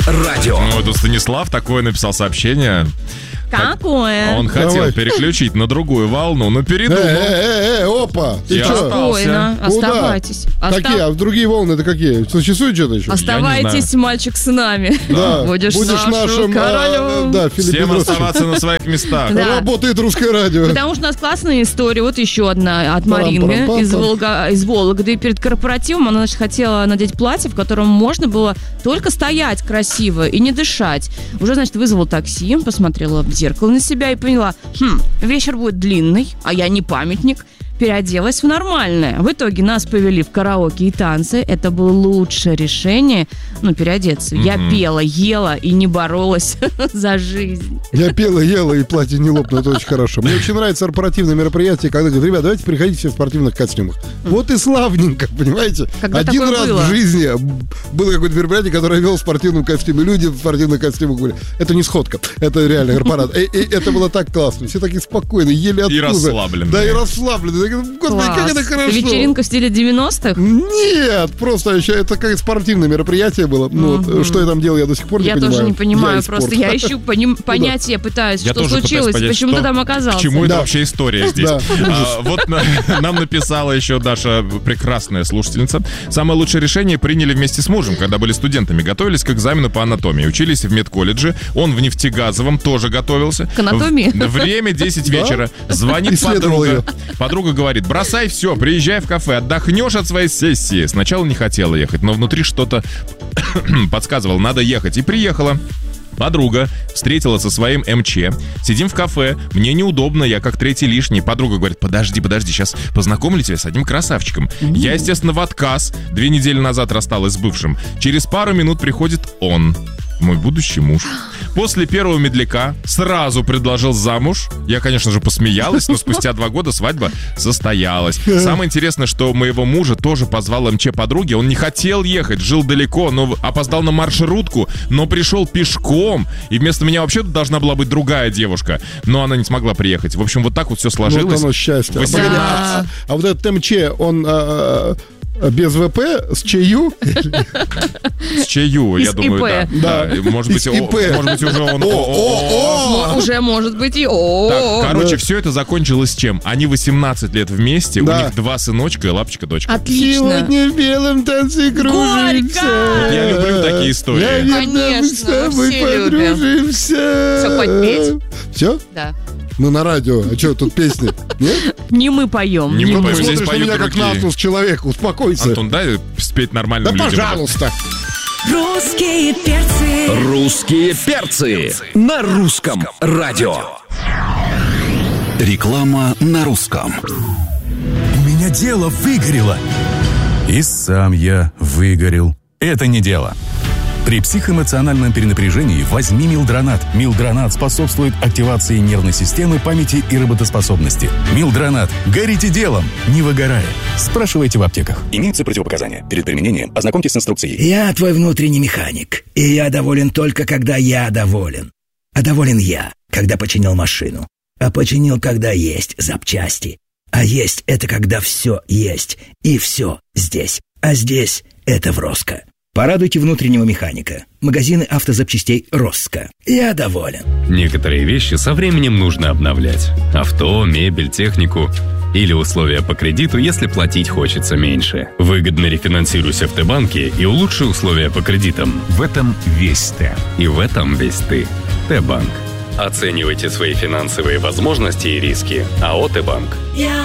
радио. Ну, это Станислав такое написал сообщение. Какое? Он хотел переключить на другую волну, но передумал. Опа! Ты чё? Спокойно, оставайтесь. Какие? А другие волны это какие? Существует что-то еще? Оставайтесь, мальчик, с нами. Да. Будешь нашим королем. Да, Филипп Всем Петрович. оставаться на своих местах. Да. Работает русское радио. Потому что у нас классная история. Вот еще одна от Маринги из Вологды. Перед корпоративом она, значит, хотела надеть платье, в котором можно было только стоять красиво и не дышать. Уже, значит, вызвала такси, посмотрела в зеркало на себя и поняла, вечер будет длинный, а я не памятник. Переоделась в нормальное. В итоге нас повели в караоке и танцы. Это было лучшее решение, переодеться. Я пела, ела и не боролась за жизнь. Я пела, ела, и платье не лопнуло, это очень хорошо. Мне очень нравится корпоративное мероприятие, когда говорят, ребят, давайте приходите все в спортивных костюмах. Вот и славненько, понимаете? Когда Один такое раз было? в жизни было какое-то мероприятие, которое вел в спортивном костюме. Люди в спортивных костюмах были. Это не сходка, это реально корпорат. И это было так классно. Все такие спокойные, ели оттуда. И расслабленные. Да, и расслабленные. Господи, как это хорошо. Вечеринка в стиле 90-х? Нет, просто еще это как спортивное мероприятие было. Что я там делал, я до сих пор не Я понимаю. тоже не понимаю, из просто спорта. я ищу понятие, пытаюсь, Я что тоже случилось, пытаюсь понять, почему что- ты там оказался. К чему это Да. вообще история здесь? Да. Вот нам написала еще Даша, прекрасная слушательница. Самое лучшее решение приняли вместе с мужем, когда были студентами. Готовились к экзамену по анатомии. Учились в медколледже. Он в нефтегазовом тоже готовился. К анатомии? Время 10 вечера. Звонит Исследовал подруга. ее. Подруга говорит, бросай все, приезжай в кафе, отдохнешь от своей сессии. Сначала не хотела ехать, но внутри что-то подсказывало, надо ехать. И приехала. Подруга встретила со своим МЧ. Сидим в кафе, мне неудобно, я как третий лишний. Подруга говорит, подожди, сейчас познакомлю тебя с одним красавчиком. Я, естественно, в отказ. 2 недели назад рассталась с бывшим. Через пару минут приходит он, мой будущий муж. После первого медляка сразу предложил замуж. Я, конечно же, посмеялась, но спустя 2 года свадьба состоялась. Самое интересное, что моего мужа тоже позвал МЧ подруги. Он не хотел ехать, жил далеко, но опоздал на маршрутку, но пришел пешком. И вместо меня вообще должна была быть другая девушка. Но она не смогла приехать. В общем, вот так вот все сложилось. Вот оно счастье. 18. А вот этот МЧ, он без ВП, с ЧАЮ? С чаю, я Из думаю, ИП. да. Может быть, Из ИП. может быть, уже он... Уже может быть и Так, короче, все это закончилось чем? Они 18 лет вместе, у Да. них 2 сыночка и лапочка-дочка. Отлично. Сегодня в белом танце кружимся. Горько! Я люблю такие истории. Наверное, мы с Конечно, тобой все любим. подружимся. Всё, подпеть? Все? Да. Мы на радио. А что, тут песни? Нет? Не мы поем. Не мы Ты поем, здесь смотришь на поют меня как на другие. Атус человека. Успокойся. Антон, дай спеть Да нормальным людям. пожалуйста. Русские перцы. Русские перцы на русском радио. Реклама на русском. У меня дело выгорело. И сам я выгорел. Это не дело. При психоэмоциональном перенапряжении возьми Милдронат. Милдронат способствует активации нервной системы, памяти и работоспособности. Милдронат. Горите делом, не выгорая. Спрашивайте в аптеках. Имеются противопоказания. Перед применением ознакомьтесь с инструкцией. Я твой внутренний механик, и я доволен только, когда я доволен. А доволен я, когда починил машину. А починил, когда есть запчасти. А есть — это когда все есть, и все здесь. А здесь — это Вроско. Порадуйте внутреннего механика. Магазины автозапчастей «Росско». Я доволен. Некоторые вещи со временем нужно обновлять. Авто, мебель, технику. Или условия по кредиту, если платить хочется меньше. Выгодно рефинансируйся в Т-банке и улучши условия по кредитам. В этом весь Т. И в этом весь ты. Т-банк. Оценивайте свои финансовые возможности и риски. АО «Т-банк».